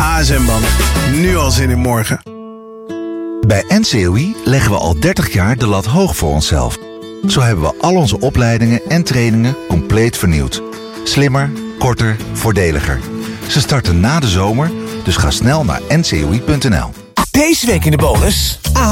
ASM-Bank. Nu al zin in morgen. Bij NCOI leggen we al 30 jaar de lat hoog voor onszelf. Zo hebben we al onze opleidingen en trainingen compleet vernieuwd. Slimmer, korter, voordeliger. Ze starten na de zomer, dus ga snel naar ncoi.nl. Deze week in de bonus.